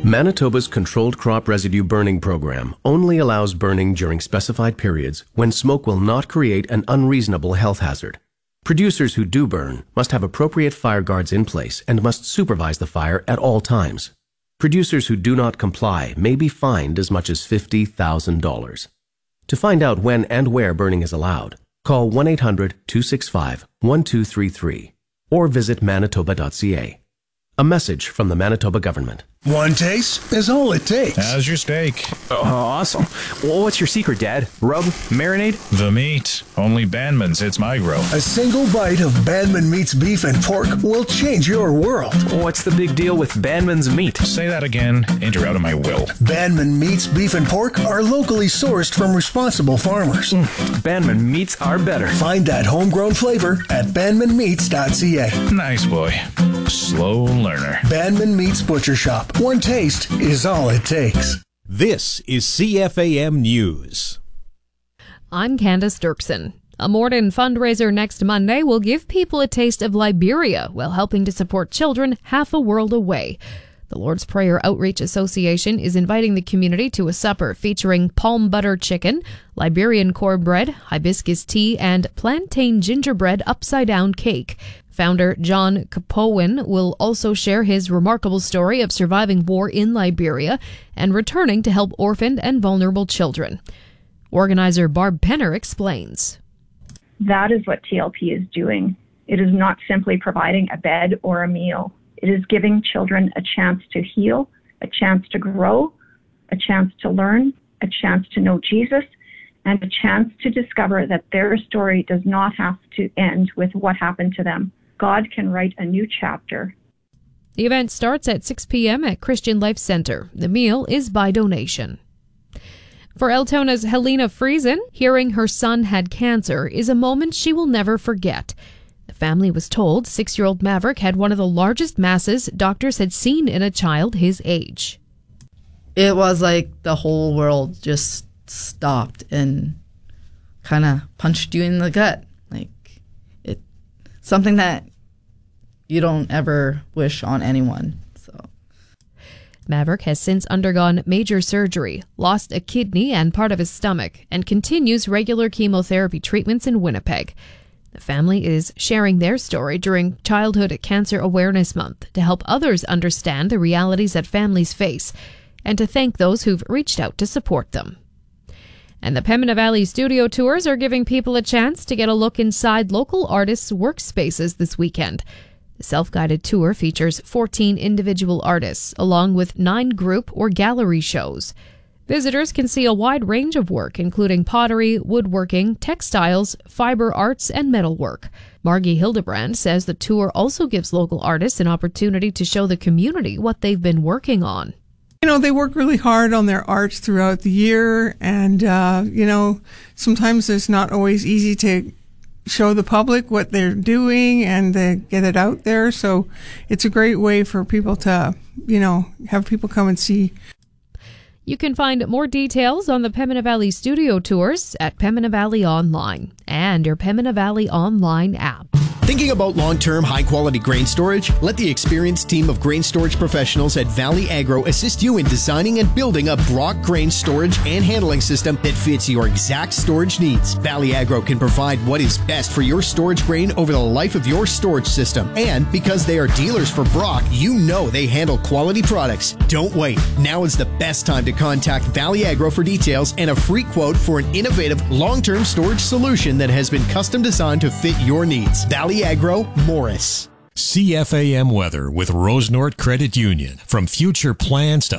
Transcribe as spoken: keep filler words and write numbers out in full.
Manitoba's controlled crop residue burning program only allows burning during specified periods when smoke will not create an unreasonable health hazard. Producers who do burn must have appropriate fire guards in place and must supervise the fire at all times. Producers who do not comply may be fined as much as fifty thousand dollars. To find out when and where burning is allowed, call one eight hundred, two six five, one two three three or visit manitoba dot c a. A message from the Manitoba government. One taste is all it takes. How's your steak? Oh, awesome. Well, what's your secret, Dad? Rub? Marinade? The meat. Only Bandman's hits my grill. A single bite of Bandman Meat's beef and pork will change your world. What's the big deal with Bandman's meat? Say that again, and you're out of my will. Bandman Meat's beef and pork are locally sourced from responsible farmers. Mm, Bandman Meats are better. Find that homegrown flavor at bandman meats dot c a. Nice boy. Slow learner. Bandman Meats Butcher Shop. One taste is all it takes. This is C F A M News. I'm Candace Dirksen. A Morden fundraiser next Monday will give people a taste of Liberia while helping to support children half a world away. The Lord's Prayer Outreach Association is inviting the community to a supper featuring palm butter chicken, Liberian cornbread, hibiscus tea, and plantain gingerbread upside-down cake. Founder John Capowen will also share his remarkable story of surviving war in Liberia and returning to help orphaned and vulnerable children. Organizer Barb Penner explains. That is what T L P is doing. It is not simply providing a bed or a meal. It is giving children a chance to heal, a chance to grow, a chance to learn, a chance to know Jesus, and a chance to discover that their story does not have to end with what happened to them. God can write a new chapter. The event starts at six p.m. at Christian Life Center. The meal is by donation. For Altona's Helena Friesen, hearing her son had cancer is a moment she will never forget. The family was told six-year-old Maverick had one of the largest masses doctors had seen in a child his age. It was like the whole world just stopped and kind of punched you in the gut. Like, it, something that you don't ever wish on anyone. So, Maverick has since undergone major surgery, lost a kidney and part of his stomach, and continues regular chemotherapy treatments in Winnipeg. The family is sharing their story during Childhood Cancer Awareness Month to help others understand the realities that families face and to thank those who've reached out to support them. And the Pembina Valley Studio Tours are giving people a chance to get a look inside local artists' workspaces this weekend. The self-guided tour features fourteen individual artists, along with nine group or gallery shows. Visitors can see a wide range of work, including pottery, woodworking, textiles, fiber arts, and metalwork. Margie Hildebrand says the tour also gives local artists an opportunity to show the community what they've been working on. You know, they work really hard on their arts throughout the year, and, uh, you know, sometimes it's not always easy to show the public what they're doing and they get it out there. So it's a great way for people to, you know, have people come and see. You can find more details on the Pembina Valley Studio Tours at Pembina Valley Online and your Pembina Valley Online app. Thinking about long-term, high-quality grain storage? Let the experienced team of grain storage professionals at Valley Agro assist you in designing and building a Brock grain storage and handling system that fits your exact storage needs. Valley Agro can provide what is best for your storage grain over the life of your storage system. And because they are dealers for Brock, you know they handle quality products. Don't wait. Now is the best time to contact Valley Agro for details and a free quote for an innovative long-term storage solution that has been custom designed to fit your needs. Valley Agro, Morris. C F A M weather with Rosenort Credit Union. From future plans to